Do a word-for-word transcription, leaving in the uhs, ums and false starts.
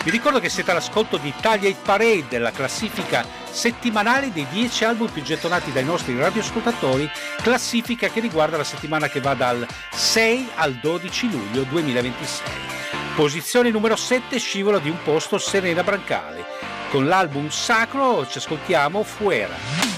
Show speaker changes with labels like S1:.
S1: Vi ricordo che siete all'ascolto di Italia Hit Parade, la classifica settimanale dei dieci album più gettonati dai nostri radioascoltatori, classifica che riguarda la settimana che va dal sei al dodici luglio duemilaventisei. Posizione numero sette, scivola di un posto Serena Brancale. Con l'album Sacro ci ascoltiamo Fuera.